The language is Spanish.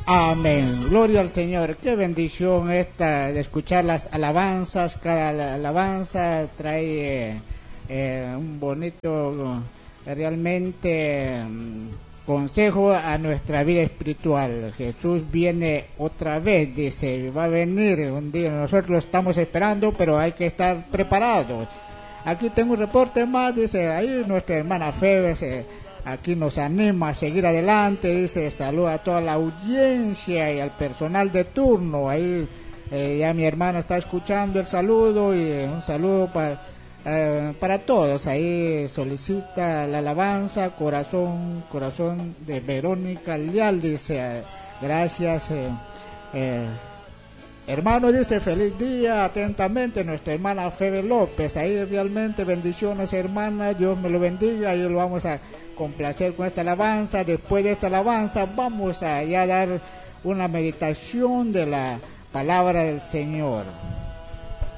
Amén. Gloria al Señor. Qué bendición esta de escuchar las alabanzas. Cada alabanza trae un bonito, realmente consejo a nuestra vida espiritual. Jesús viene otra vez, dice, va a venir un día. Nosotros lo estamos esperando, pero hay que estar preparados. Aquí tengo un reporte más, dice, ahí nuestra hermana Febe aquí nos anima a seguir adelante, dice, saluda a toda la audiencia y al personal de turno. Ahí ya mi hermana está escuchando el saludo y un saludo para todos. Ahí solicita la alabanza, corazón de Verónica Leal, dice, gracias. Hermano, dice, feliz día, atentamente, nuestra hermana Febe López. Ahí realmente bendiciones, hermana, Dios me lo bendiga. Ahí lo vamos a complacer con esta alabanza. Después de esta alabanza vamos a ya dar una meditación de la palabra del Señor.